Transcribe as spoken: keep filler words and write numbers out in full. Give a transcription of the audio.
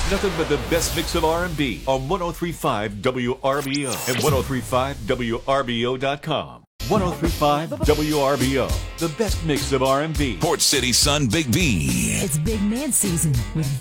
Nothing but the best mix of R and B on one oh three point five W R B O and ten thirty-five W R B O dot com. ten thirty-five W R B O, the best mix of R and B. Port City Sun Big V. It's big man season with